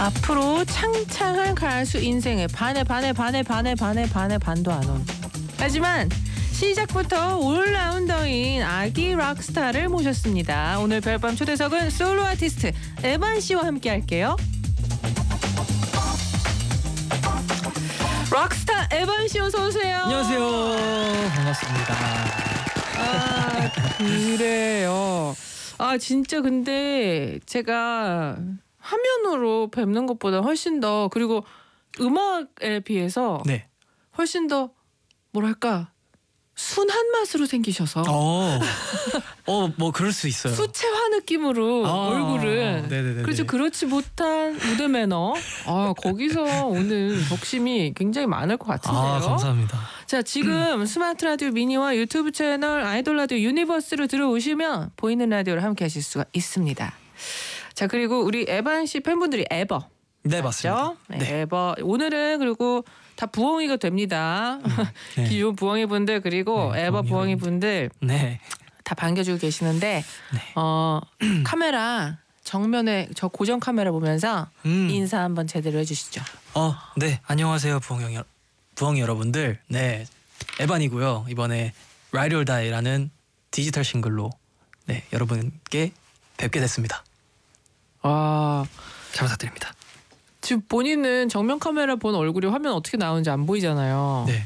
앞으로 창창한 가수 인생에 반도 안 온. 하지만 시작부터 올라운더인 아기 락스타를 모셨습니다. 오늘 별밤 초대석은 솔로 아티스트 에반 씨와 함께 할게요. 락스타 에반 씨 어서 오세요. 안녕하세요. 반갑습니다. 그래요. 진짜 근데 제가 화면으로 뵙는 것보다 훨씬 더, 그리고 음악에 비해서 네. 훨씬 더 뭐랄까 순한 맛으로 생기셔서 뭐 그럴 수 있어요. 수채화 느낌으로 얼굴은. 네네네. 그렇죠. 그렇지 못한 무대 매너. 거기서 오는 덕심이 굉장히 많을 것 같은데요. 감사합니다. 자, 지금 스마트 라디오 미니와 유튜브 채널 아이돌 라디오 유니버스로 들어오시면 보이는 라디오를 함께 하실 수가 있습니다. 자, 그리고 우리 에반 씨 팬분들이 에버. 네, 맞습니다. 네. 에버. 오늘은 그리고 다 부엉이가 됩니다. 네. 기존 부엉이 분들 그리고 네, 에버 부엉이 분들 네. 다 반겨주고 계시는데 카메라 정면에 저 고정 카메라 보면서 인사 한번 제대로 해주시죠. 네. 안녕하세요, 부엉이 여러분들. 네, 에반이고요. 이번에 Ride or Die라는 디지털 싱글로 여러분께 뵙게 됐습니다. 잘 부탁드립니다. 지금 본인은 정면 카메라 본 얼굴이 화면 어떻게 나오는지 안 보이잖아요. 네.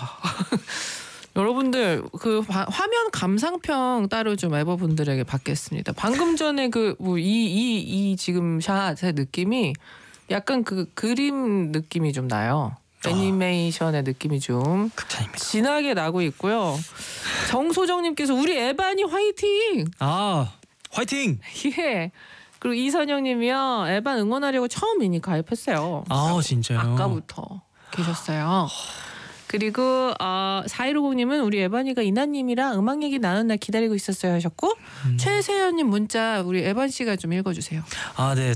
여러분들 그 화면 감상평 따로 좀 에버분들에게 받겠습니다. 방금 전에 이 지금 샷의 느낌이 약간 그 그림 느낌이 좀 나요. 애니메이션의 느낌이 좀 극찬입니다. 진하게 나고 있고요. 정소정님께서 우리 에반이 화이팅! 화이팅! 예. 그리고 이선영님이요. 에반 응원하려고 처음 미니 가입했어요. 진짜요? 아까부터 계셨어요. 그리고 4150님은 우리 에반이가 이나님이랑 음악 얘기 나눈 날 기다리고 있었어요 하셨고 최세연님 문자 우리 에반 씨가 좀 읽어주세요. 네.